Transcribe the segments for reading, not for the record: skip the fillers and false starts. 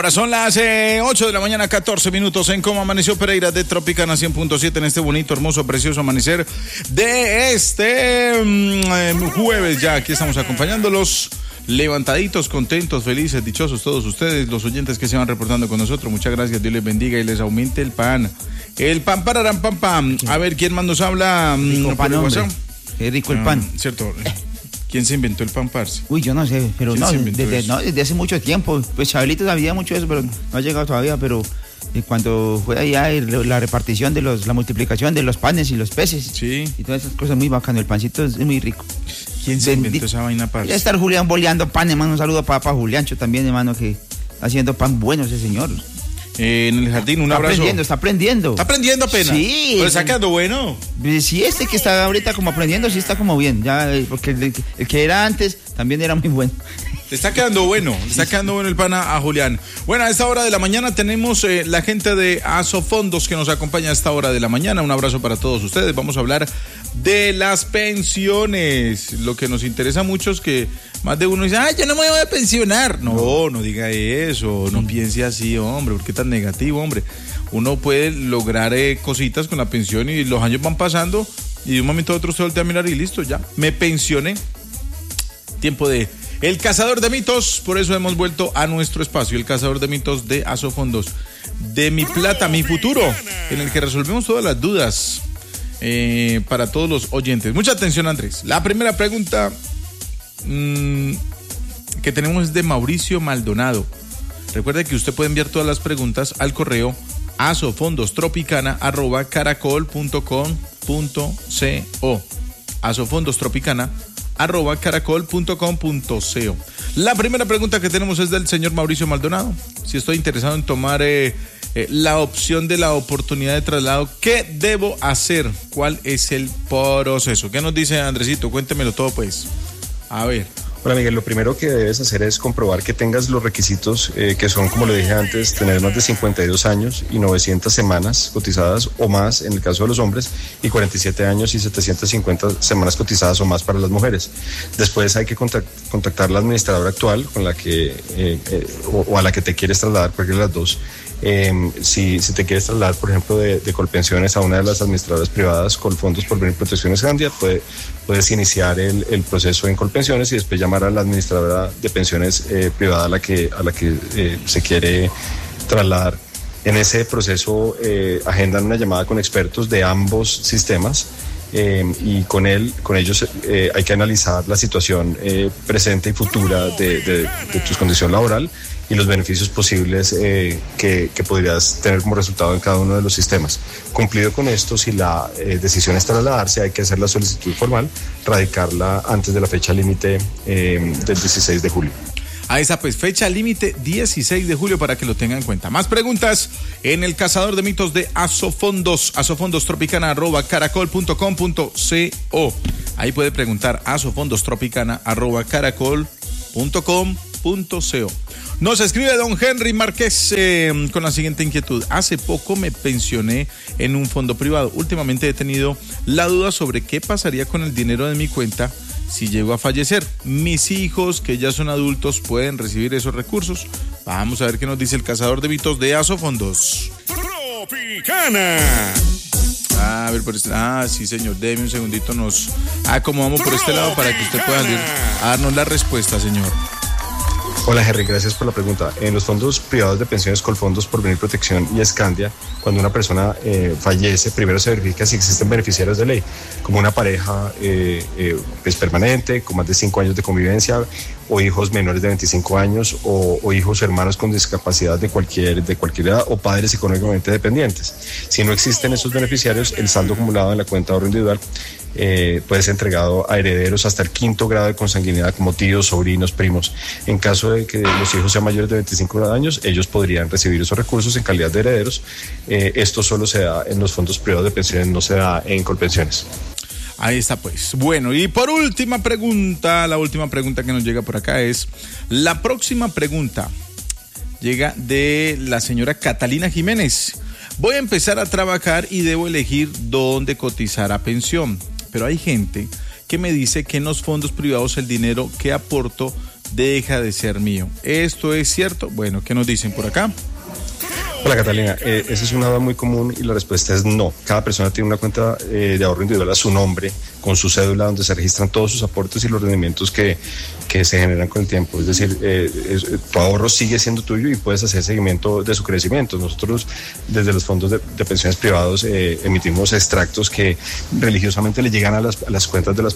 Ahora son las 8 de la mañana, 14 minutos en Cómo Amaneció Pereira de Tropicana 100.7 en este bonito, hermoso, precioso amanecer de este jueves. Ya aquí estamos acompañándolos, levantaditos, contentos, felices, dichosos todos ustedes, los oyentes que se van reportando con nosotros. Muchas gracias, Dios les bendiga y les aumente el pan. El pan pararán, pam, pam. A ver, ¿quién más nos habla? Rico pan, hombre. Qué rico el pan. Cierto. ¿Quién se inventó el pan, parce? Uy, yo no sé, pero no, desde hace mucho tiempo. Pues Chabelito sabía mucho eso, pero no ha llegado todavía. Pero cuando fue allá la repartición de la multiplicación de los panes y los peces, sí, y todas esas cosas muy bacanas, el pancito es muy rico. ¿Quién se inventó esa vaina, parce? Ya está Julián boleando pan, hermano. Un saludo para Juliancho también, hermano, que está haciendo pan bueno ese señor. En el jardín, un abrazo. Está aprendiendo. ¿Está aprendiendo apenas? Sí. Pero está quedando bueno. Sí, que está ahorita como aprendiendo, sí está como bien. Ya, porque el que era antes también era muy bueno. Le está quedando bueno, el pan a Julián. Bueno, a esta hora de la mañana tenemos la gente de Asofondos que nos acompaña a esta hora de la mañana. Un abrazo para todos ustedes. Vamos a hablar de las pensiones. Lo que nos interesa mucho es que más de uno dice, yo no me voy a pensionar. No diga eso, no piense así, hombre, ¿por qué tan negativo, hombre? Uno puede lograr cositas con la pensión y los años van pasando y de un momento a otro usted voltea a mirar y listo, ya, me pensioné. Tiempo de El Cazador de Mitos, por eso hemos vuelto a nuestro espacio, El Cazador de Mitos de Asofondos, de Mi Plata, Mi Futuro, en el que resolvemos todas las dudas para todos los oyentes. Mucha atención, Andrés. La primera pregunta que tenemos es de Mauricio Maldonado. Recuerde que usted puede enviar todas las preguntas al correo asofondostropicana@caracol.com.co. asofondostropicana@caracol.com.co. La primera pregunta que tenemos es del señor Mauricio Maldonado. Si estoy interesado en tomar la opción de la oportunidad de traslado, ¿qué debo hacer? ¿Cuál es el proceso? ¿Qué nos dice Andresito? Cuéntemelo todo, pues. A ver. Hola, Miguel, lo primero que debes hacer es comprobar que tengas los requisitos que son, como le dije antes, tener más de 52 años y 900 semanas cotizadas o más en el caso de los hombres y 47 años y 750 semanas cotizadas o más para las mujeres. Después hay que contactar a la administradora actual con la que o a la que te quieres trasladar, cualquiera de las dos. Si te quieres trasladar, por ejemplo, de Colpensiones a una de las administradoras privadas, Colfondos, Porvenir, Protección Escandia, puedes iniciar el proceso en Colpensiones y después llamar a la administradora de pensiones privada a la que se quiere trasladar. En ese proceso agendan una llamada con expertos de ambos sistemas. Y con ellos hay que analizar la situación presente y futura de tu condición laboral y los beneficios posibles que podrías tener como resultado en cada uno de los sistemas. Cumplido con esto, si la decisión es trasladarse, hay que hacer la solicitud formal, radicarla antes de la fecha límite del 16 de julio. Ahí está, pues, fecha límite 16 de julio para que lo tengan en cuenta. Más preguntas en El Cazador de Mitos de Asofondos, asofondostropicana@caracol.com.co. Ahí puede preguntar asofondostropicana@caracol.com.co. Nos escribe don Henry Márquez con la siguiente inquietud. Hace poco me pensioné en un fondo privado. Últimamente he tenido la duda sobre qué pasaría con el dinero de mi cuenta si llego a fallecer. Mis hijos, que ya son adultos, pueden recibir esos recursos. Vamos a ver qué nos dice el Cazador de Mitos de Asofondos. Tropicana. A ver, por este. Sí, señor. Deme un segundito. Nos acomodamos por este lado para que usted pueda darnos la respuesta, señor. Hola, Henry, gracias por la pregunta. En los fondos privados de pensiones Colfondos, Porvenir, Protección y Escandia, cuando una persona fallece, primero se verifica si existen beneficiarios de ley, como una pareja permanente, con más de 5 años de convivencia, o hijos menores de 25 años, o hijos o hermanos con discapacidad de cualquier edad, o padres económicamente dependientes. Si no existen esos beneficiarios, el saldo acumulado en la cuenta de ahorro individual puede ser entregado a herederos hasta el 5º grado de consanguinidad, como tíos, sobrinos, primos. En caso de que los hijos sean mayores de 25 años, ellos podrían recibir esos recursos en calidad de herederos. Esto solo se da en los fondos privados de pensiones, no se da en Colpensiones. Ahí está, pues. Bueno, y por última pregunta, la última pregunta que nos llega por acá es, la próxima pregunta llega de la señora Catalina Jiménez. Voy a empezar a trabajar y debo elegir dónde cotizar a pensión, pero hay gente que me dice que en los fondos privados el dinero que aporto deja de ser mío. ¿Esto es cierto? Bueno, ¿qué nos dicen por acá? Hola Catalina, esa es una duda muy común y la respuesta es no. Cada persona tiene una cuenta de ahorro individual a su nombre, con su cédula, donde se registran todos sus aportes y los rendimientos que se generan con el tiempo. Es decir, tu ahorro sigue siendo tuyo y puedes hacer seguimiento de su crecimiento. Nosotros, desde los fondos de pensiones privados, emitimos extractos que religiosamente le llegan a las cuentas de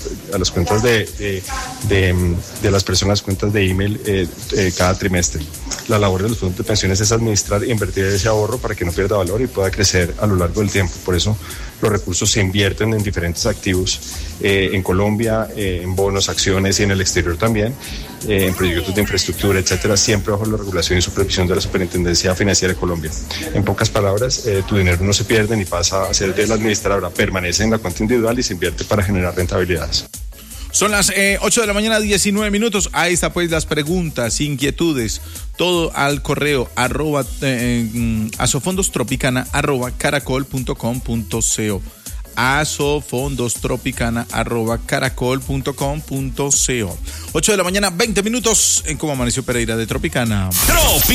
las personas, cuentas de email cada trimestre. La labor de los fondos de pensiones es administrar e invertir ese ahorro para que no pierda valor y pueda crecer a lo largo del tiempo. Por eso los recursos se invierten en diferentes activos, en Colombia, en bonos, acciones y en el exterior también, en proyectos de infraestructura, etcétera, siempre bajo la regulación y supervisión de la Superintendencia Financiera de Colombia. En pocas palabras, tu dinero no se pierde ni pasa a ser de la administradora, permanece en la cuenta individual y se invierte para generar rentabilidades. Son las 8 de la mañana, 19 minutos. Ahí está pues las preguntas, inquietudes, todo al correo asofondostropicana@caracol.com.co. asofondostropicana@caracol.com.co. 8 de la mañana, 20 minutos en Cómo Amaneció Pereira de Tropicana.